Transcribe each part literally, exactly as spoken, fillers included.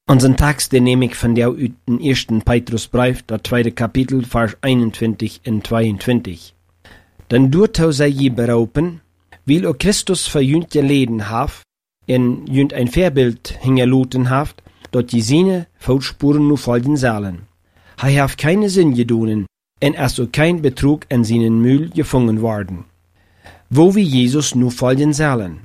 Unseren Text, den nehme ich von der uit den ersten Petrusbrief, das zweite Kapitel, Vers einundzwanzig und zweiundzwanzig. Denn doordat zij je beroepen, wil ook Christus voor junt geleden haf, en junt een voorbeeld hingeloten haft, dat je zijn voetspuren nu volgen zullen. Hij heeft keine zin gedonen, en er zal kein Betrug in zijn Mühl gevangen worden. Wo wir Jesus nu volgen zullen.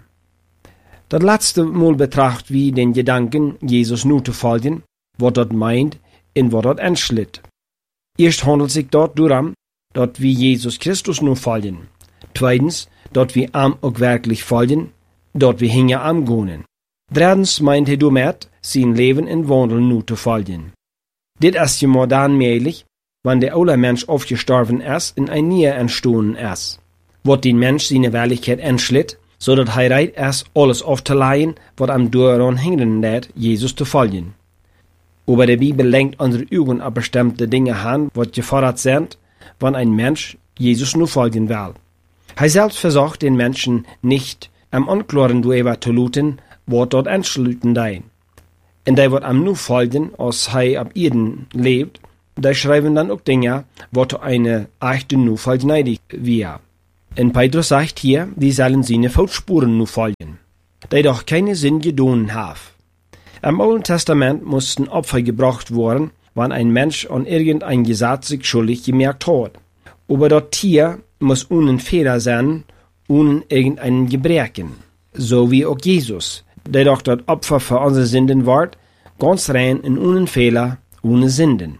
Dat laatste Mal betracht wie den Gedanken, Jesus nu te volgen, wat dat meint en wat dat entschlitt. Eerst handelt zich dort darum, dat wir Jesus Christus nu volgen. Zweitens, dat wir am ook werkelijk volgen, dat wir hinge am gonen. Drittens meint hij damit, zijn leven en wandel nu te volgen. Dit is je maar dan möglich, wann der oude Mensch aufgestorben ist und ein Neuer entstanden ist. Wat die Mensch seine Werklichkeit entschlitt, zodat hij reit ist, alles aufzuleihen, wat am daran hindern lässt, Jesus zu folgen. Aber die Bibel lenkt unsere Augen auf bestimmte Dinge an, wat gefordert sind, wann ein Mensch Jesus nur folgen will. Hij selbst versucht den Menschen nicht am Unklaren darüber zu luten, wat dort entschlitten dein. Und die wat am nu folgen, als hij op Erden lebt, die schreiben dann auch Dinge, wat eine echte nu folgen neidig wir. Und Petrus sagt hier, die sollen seine Fußspuren nu folgen, die doch keine Sinn gedonen haben. Im Alten Testament mussten Opfer gebracht werden, wenn ein Mensch an irgendein Gesetz sich schuldig gemerkt hat. Aber das Tier muss ohne Fehler sein, ohne irgendeinen Gebrechen. So wie auch Jesus, der doch das Opfer für unsere Sünden ward, ganz rein und ohne Fehler, ohne Sünden.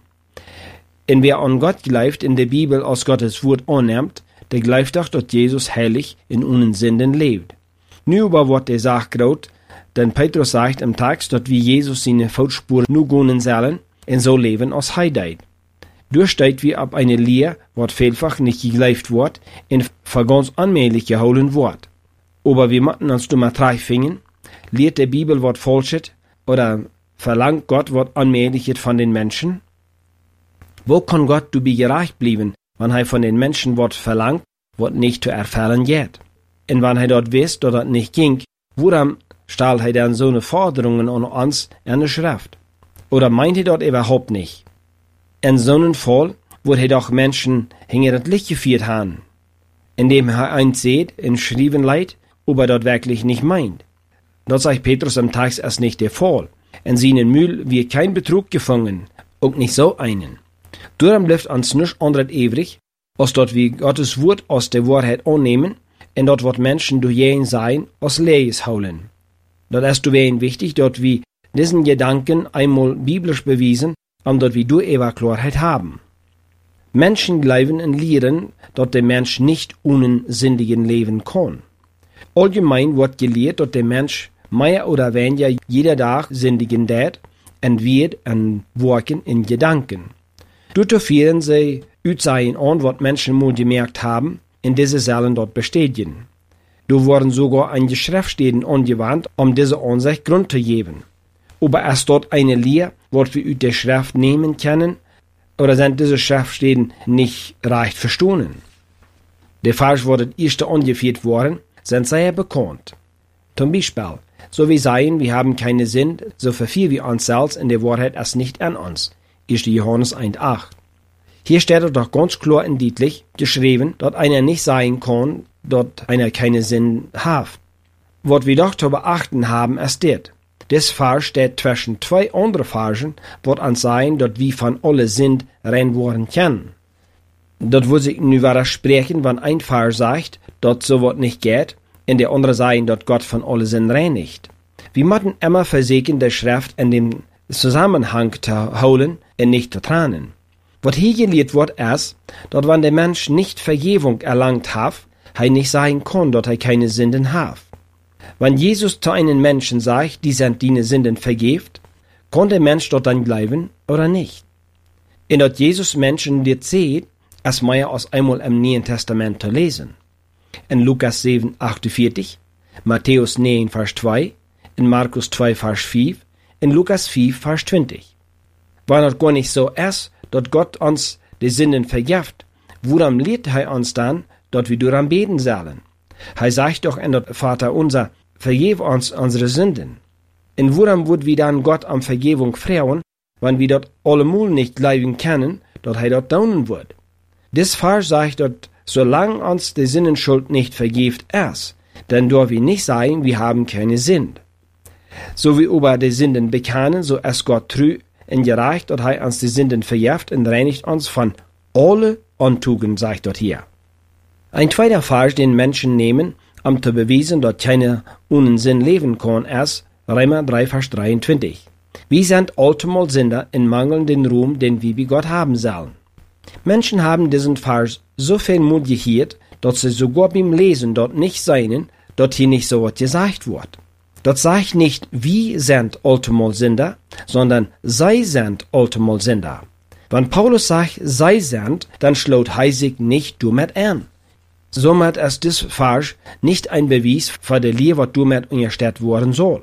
Und wer an Gott glaubt in der Bibel als Gottes Wort annimmt, der glaubt auch, dass Jesus heilig in ohne Sünden lebt. Nu aber wird der Sache graut, denn Petrus sagt im Text, dass wir Jesus seine Fußspuren nu gehen sollen und so leben als er deed. Durchsteht wir ab eine Lehre, wat vielfach nicht geglaubt wird und für ganz allmählich geholen wird. Aber wir müssen uns dummer treffen, lehrt der Bibel wat Falsches oder verlangt Gott wat Allmähliches von den Menschen? Wo kann Gott du bi gerecht bleiben, wenn er von den Menschen wat verlangt, wat nicht zu erfüllen geht? Und wenn er dort weiß, dass das nicht ging, woran stellt er dann so eine Forderungen an uns in der Schrift? Oder meint er dort überhaupt nicht? In so einem Fall, wo er doch Menschen hinter das Licht geführt haben, indem er eins sieht, in Schrieben leid, ob er dort wirklich nicht meint. Dort sagt Petrus am Text ist nicht der Fall. In seinen Mühl wird kein Betrug gefangen, und nicht so einen. Darum bleibt uns nichts anderes übrig, als dort wir Gottes Wort aus der Wahrheit annehmen, und dort wird Menschen durch jeden sein, aus Lees holen. Dort ist deswegen wichtig, dort wir diesen Gedanken einmal biblisch bewiesen, und dort wir durch ihre Klarheit haben. Menschen glauben und lehren, dass der Mensch nicht ohne sündigen leben kann. Allgemein wird gelehrt, dass der Mensch mehr oder weniger jeder Tag sündigen tät, und wird und wirken in Gedanken. Dort führen sie Utsagen an, was Menschen mal gemerkt haben, und diese sollen dort bestätigen. Da wurden sogar einige Schriftstellen angewandt, um diese Ansicht Grund zu geben. Aber ist dort eine Lehre, was wir aus der Schrift nehmen können, oder sind diese Schriftstellen nicht recht verstanden? Der Fall, wo das erste angeführt worden, sind sehr bekannt. Zum Beispiel, so wie sagen, wir haben keine Sinn, so verfiel wir uns selbst in der Wahrheit als nicht an uns. erster Johannes eins acht. Hier steht doch ganz klar und deutlich geschrieben, dass einer nicht sagen kann, dass einer keine Sinn hat. Was wir doch zu beachten haben, ist das. Das Vers steht zwischen zwei anderen Versen, was uns sagen, dass wir von alle Sinn rein worden können. Das würde sich nur widersprechen, wenn ein Vers sagt, dass so was nicht geht, und der andere sagen, dass Gott von alle Sinn reinigt. Wir müssen immer versuchen, die Schrift in dem Zusammenhang zu holen und nicht zu trennen. Was hier gelehrt wird, ist, dass wenn der Mensch nicht Vergebung erlangt hat, er nicht sagen kann, dass er keine Sünden hat. Wenn Jesus zu einem Menschen sagt, die sind deine Sünden vergebt, kann der Mensch dort dann bleiben oder nicht? Und dass Jesus Menschen dir sieht, ist mehr als einmal im Neuen Testament zu lesen. In Lukas sieben, achtundvierzig, Matthäus neun, Vers zwei, in Markus zwei, Vers fünf, in Lukas vier, Vers zwanzig. Wenn das gar nicht so ist, dass Gott uns die Sünden vergibt, woran lehrt er uns dann, dass wir daran beten sollen? Er sagt doch in der Vater unser, vergib uns unsere Sünden. En waarom wordt wie dan Gott am Vergebung fragen, wann wir dort allemal nicht glauben können, dass er dort daunen wird? Dis Vers sagt dort, solange uns die Sinnenschuld nicht vergibt ist, dann dürfen wir nicht sagen, wir haben keine Sünde. So wie über die Sünden bekennen, so ist Gott treu und gerecht, dass er uns die Sünden vergibt und reinigt uns von alle Untugend, sagt dort hier. Ein zweiter Vers, den Menschen nehmen, um zu beweisen, dass keiner ohne Sinn leben kann, ist Römer drei, Vers dreiundzwanzig. Wir sind allemal Sünder und mangeln den Ruhm, den wir bei Gott haben sollen. Menschen haben diesen Vers so viel Mut gehört, dass sie sogar beim Lesen dort nicht sehen, dass hier nicht so was gesagt wird. Dort sagt nicht, wir sind allemal Sünder, sondern sie sind allemal Sünder. Wenn Paulus sagt, sie sind, dann schlägt er sich nicht damit an. Somit ist dies Vers nicht ein Beweis für die Lehre, was damit unterstellt worden soll.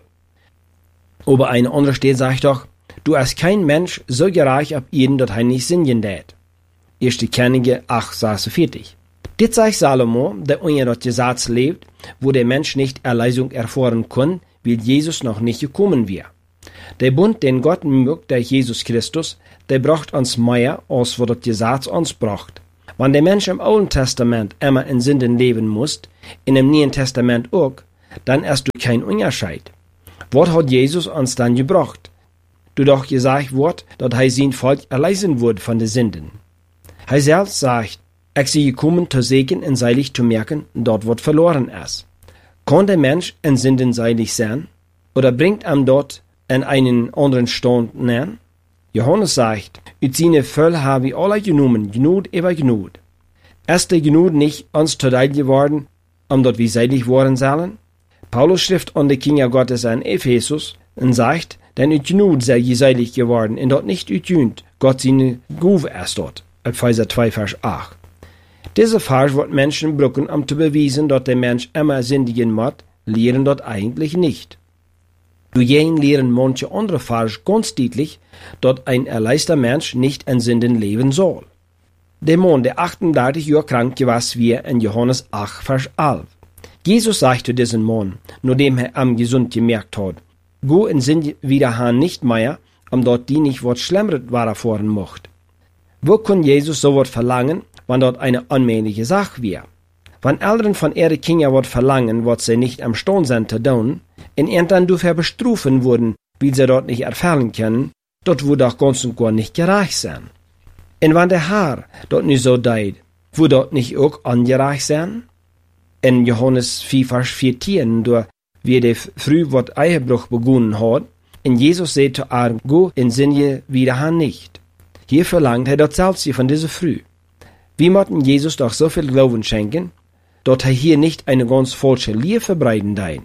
Aber eine andere Stelle sagt doch, du hast kein Mensch so gerecht ab ihnen, dass er nicht singen tät. erste Könige acht, sechsundvierzig. Dit sagt Salomo, der unter das Gesetz lebt, wo der Mensch nicht Erlösung erfahren kann, weil Jesus noch nicht gekommen wäre. Der Bund, den Gott mögt, der Jesus Christus, der braucht uns mehr, als was das Gesetz uns braucht. Wenn der Mensch im Alten Testament immer in Sünden leben muss, in dem Neuen Testament auch, dann ist du kein Unterschied. Was hat Jesus uns dann gebracht? Du doch gesagt wird, dass er sein Volk erlösen wird von den Sünden. Er selbst sagt, ich sei gekommen, zu segnen und seilig zu merken, dort wird verloren ist. Kann der Mensch in Sünden seilig sein? Oder bringt ihm dort in einen anderen Stand näher? Johannes sagt, ut seine Völl habe ich alle genommen, Gnut über Gnut. Ist der Gnut nicht uns zu Teil geworden, um dort wie seilig worden sollen? Paulus schrift an die Kinder Gottes an Ephesus und sagt, denn ut Gnut sei je seilig geworden, und dort nicht ut Jünd, Gott seine Guve ist dort. Epheser zwei, Vers acht. Diese Vers wird Menschen brauchen, um zu beweisen, dass der Mensch immer sündigen muss, lehren dort eigentlich nicht. Dagegen lehren manche andere Vers ganz deutlich, dass ein erleister Mensch nicht in Sünden leben soll. Der Mann, der achtunddreißig Jahre krank gewesen war, in Johannes acht, Vers elf. Jesus sagte zu diesem Mann, nachdem er am gesund gemerkt hat, go in Sinn wieder han nicht mehr, um dort die nicht was Schlimmeres erfahren mocht. Wo kann Jesus so was verlangen, wenn dort eine unmännliche Sache wäre? Wenn Eltern von ihren Kindern was verlangen, was sie nicht am Stand sind zu tun, und irgendwann dafür bestrufen wurden, weil sie dort nicht erfüllen können, dort würde doch ganz und gar nicht gerecht sein. Und wenn der Herr dort nicht so deut, würde dort nicht auch ungerecht sein? In Johannes vier, Vers vierzehn, da wie der früh wat Ehebruch begonnen hat, und Jesus sagt zu ihm, go in Sinne wieder nicht. Hier verlangt er dort selbst von dieser Früh. Wir möchten Jesus doch so viel Glauben schenken, dass er hier nicht eine ganz falsche Lehre verbreiten dein.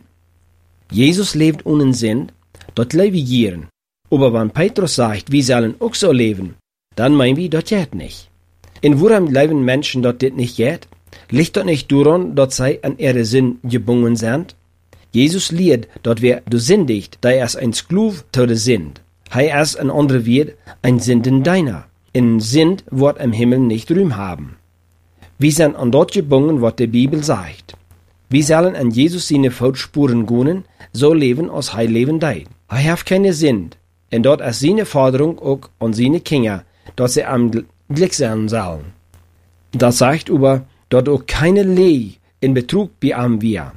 Jesus lebt ohne Sinn, dort leben wir. Aber wenn Petrus sagt, wir sollen auch so leben, dann meinen wir, das geht nicht. In worum leben Menschen, dort das nicht geht? Liegt dort nicht daran, dass sie an ihre Sinn gebunden sind? Jesus lehrt, dass wer du sündigt, da er ein Sklav zu der Sünd. Er ist ein anderer Wert, ein Sündendiener. In Sünd wird im Himmel nicht Ruhm haben. Wir sind an dort gebunden, was die Bibel sagt. Wir sollen an Jesus seine Fußspuren gehen, so leben, als er leben deut. Er hat keine Sünd. Und dort ist seine Forderung auch an seine Kinder, dass sie am Glück sein sollen. Das sagt aber, dass auch keine Lehre in Betrug bei ihm wir.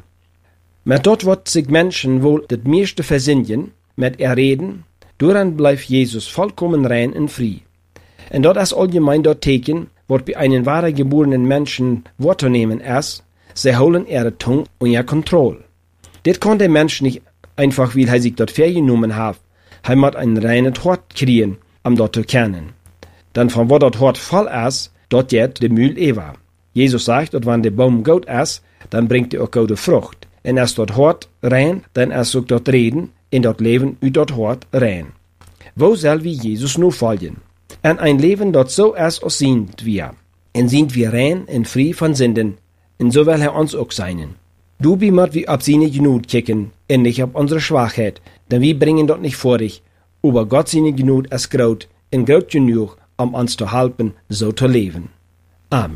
Mit dort wird sich Menschen wohl das meiste versinnen, mit er reden, daran bleibt Jesus vollkommen rein und frei. Und dort ist allgemein dort Teken, was bei einem wahren geborenen Menschen wahrzunehmen ist, sie holen ihre Tongue unter Kontrolle. Das kann der Mensch nicht einfach, weil er sich dort vergenommen hat. Er muss ein reines Hort kriegen, um dort zu kennen. Dann von wo dort Hort voll ist, dort geht der Mühl Eva. Jesus sagt, dass wenn der Baum gut ist, dann bringt er auch gute Frucht. Und als dort Hort rein, dann ist auch dort Reden, in dort Leben über dort Hort rein. Wo soll wir Jesus nur folgen? Und ein Leben dort so ist, als sind wir. Und sind wir rein und frei von Sünden. Und so will er uns auch sein. Du bimmt wie ab seine Gnut kicken, und nicht ab unsere Schwachheit, denn wir bringen dort nicht vor dich. Aber Gott seine Gnut ist groß, und groß genug, um uns zu helfen, so zu leben. Amen.